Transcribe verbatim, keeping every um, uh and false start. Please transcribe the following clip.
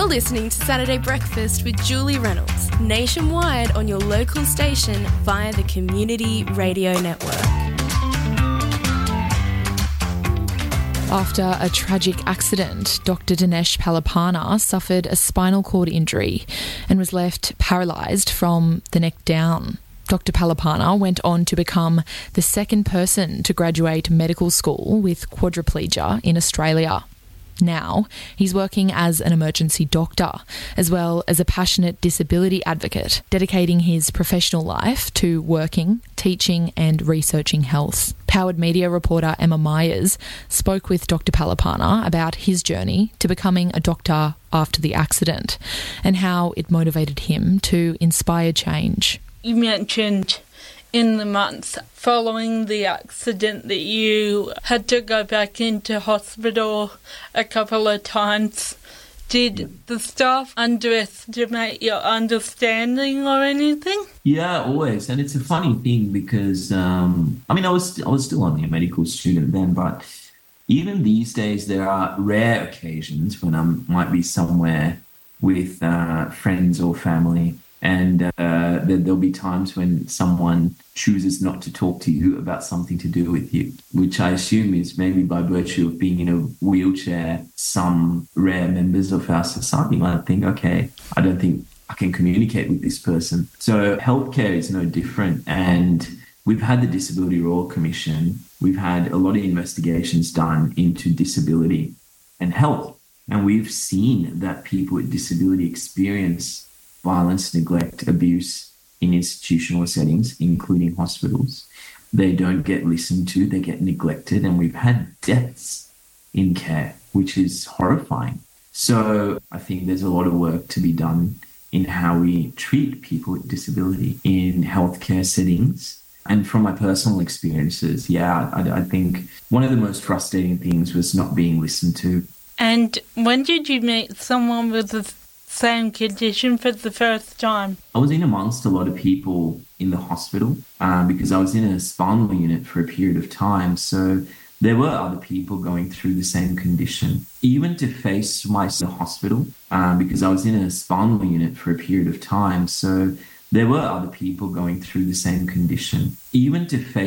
You're listening to Saturday Breakfast with Julie Reynolds, nationwide on your local station via the Community Radio Network. After a tragic accident, Doctor Dinesh Palapana suffered a spinal cord injury and was left paralysed from the neck down. Doctor Palapana went on to become the second person to graduate medical school with quadriplegia in Australia. Now, he's working as an emergency doctor, as well as a passionate disability advocate, dedicating his professional life to working, teaching and researching health. Powered Media reporter Emma Myers spoke with Doctor Palapana about his journey to becoming a doctor after the accident and how it motivated him to inspire change. You mentioned in the months following the accident that you had to go back into hospital a couple of times. Did the staff underestimate your understanding or anything? Yeah, always. And it's a funny thing because, um, I mean, I was, I was still only a medical student then, but even these days there are rare occasions when I might be somewhere with uh, friends or family, and uh, there, there'll be times when someone chooses not to talk to you about something to do with you, which I assume is maybe by virtue of being in a wheelchair. Some rare members of our society might think, okay, I don't think I can communicate with this person. So healthcare is no different. And we've had the Disability Royal Commission. We've had a lot of investigations done into disability and health. And we've seen that people with disability experience violence, neglect, abuse in institutional settings, including hospitals. They don't get listened to, they get neglected, and we've had deaths in care, which is horrifying. So I think there's a lot of work to be done in how we treat people with disability in healthcare settings. And from my personal experiences, yeah, I, I think one of the most frustrating things was not being listened to. And when did you meet someone with the same condition for the first time? I was in amongst a lot of people in the hospital um, because I was in a spinal unit for a period of time. So there were other people going through the same condition. Even to face my hospital um, because I was in a spinal unit for a period of time. So there were other people going through the same condition. Even to face